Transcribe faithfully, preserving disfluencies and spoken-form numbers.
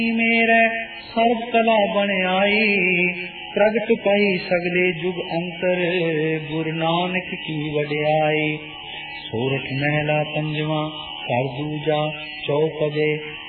मेरे सर्व कला बन आई, प्रगट पाई सगले जुग अंतर, गुरु नानक की वड्याई। सोरठ महला पंजवा, कर दूजा चौपदे,